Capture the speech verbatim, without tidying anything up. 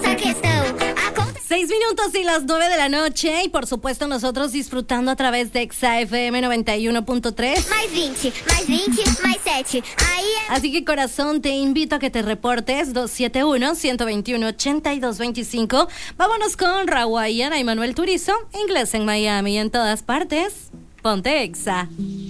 Seis minutos y las nueve de la noche. Y por supuesto nosotros disfrutando a través de Exa F M noventa y uno punto tres. Mais veinte, mais veinte, mais sete. Ahí es... Así que corazón, te invito a que te reportes dos siete uno, uno dos uno, ocho dos dos cinco. Vámonos con Rawaiana y Manuel Turizo. Inglés en Miami y en todas partes. Ponte Exa.